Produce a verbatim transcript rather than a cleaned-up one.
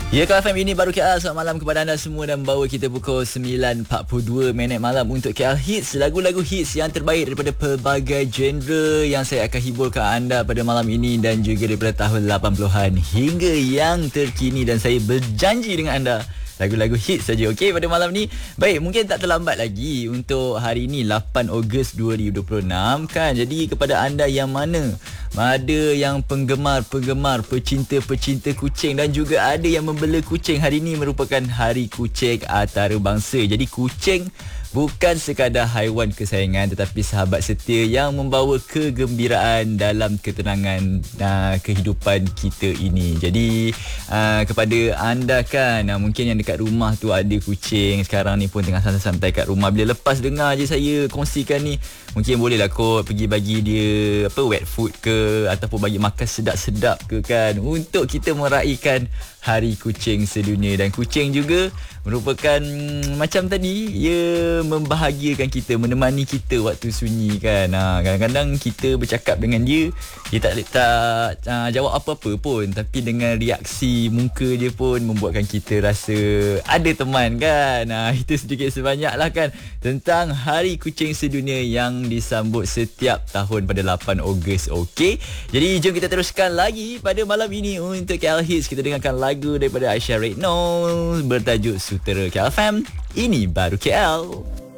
Ya, K F M ini baru K L. Selamat malam kepada anda semua dan bawa kita pukul sembilan empat puluh dua minit malam untuk K L Hits. Lagu-lagu hits yang terbaik daripada pelbagai genre yang saya akan hiburkan anda pada malam ini dan juga daripada tahun lapan puluhan hingga yang terkini, dan saya berjanji dengan anda lagu-lagu hits saja, okey, pada malam ni. Baik, mungkin tak terlambat lagi untuk hari ini lapan Ogos dua ribu dua puluh enam kan. Jadi kepada anda yang mana ada yang penggemar-penggemar, pecinta-pecinta kucing dan juga ada yang membela kucing, hari ini merupakan Hari Kucing Antarabangsa. Jadi kucing bukan sekadar haiwan kesayangan tetapi sahabat setia yang membawa kegembiraan dalam ketenangan uh, kehidupan kita ini. Jadi uh, kepada anda kan, uh, mungkin yang dekat rumah tu ada kucing, sekarang ni pun tengah santai-santai kat rumah, bila lepas dengar je saya kongsikan ni, mungkin bolehlah kot pergi bagi dia apa, wet food ke, ataupun bagi makan sedap-sedap ke kan, untuk kita meraihkan Hari Kucing Sedunia. Dan kucing juga merupakan hmm, macam tadi, ia membahagiakan kita, menemani kita waktu sunyi kan. Ha, kadang-kadang kita bercakap dengan dia, dia tak tak uh, jawab apa-apa pun, tapi dengan reaksi muka dia pun membuatkan kita rasa ada teman kan. Ha, itu sedikit sebanyaklah kan tentang Hari Kucing Sedunia yang disambut setiap tahun pada lapan Ogos. Okey, jadi jom kita teruskan lagi pada malam ini untuk K L Hits. Kita dengarkan lagu daripada Aisyah Redno bertajuk Sutera. K L F M, ini baru K L.